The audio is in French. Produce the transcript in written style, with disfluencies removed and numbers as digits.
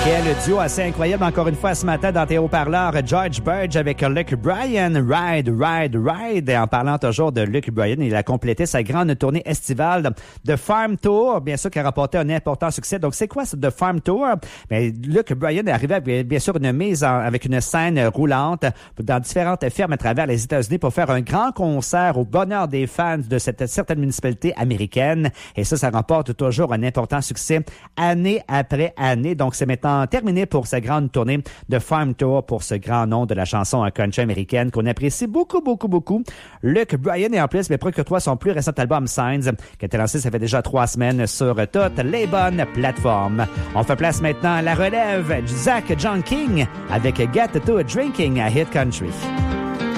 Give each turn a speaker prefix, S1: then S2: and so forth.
S1: Quel duo assez incroyable encore une fois ce matin dans tes haut-parleurs. George Burge avec Luke Bryan, Ride, Ride, Ride. Et en parlant toujours de Luke Bryan, il a complété sa grande tournée estivale de Farm Tour, bien sûr qui a remporté un important succès. Donc c'est quoi ce The Farm Tour? Bien, Luke Bryan est arrivé avec, bien sûr avec une scène roulante dans différentes fermes à travers les États-Unis pour faire un grand concert au bonheur des fans de cette certaine municipalité américaine. Et ça remporte toujours un important succès année après année. Donc c'est maintenant terminé pour sa grande tournée de Farm Tour pour ce grand nom de la chanson country américaine qu'on apprécie beaucoup, beaucoup, beaucoup. Luke Bryan et en plus, mais procure-toi son plus récent album Signs qui a été lancé ça fait déjà 3 semaines sur toutes les bonnes plateformes. On fait place maintenant à la relève du Zach John King avec Get to Drinking à Hit Country.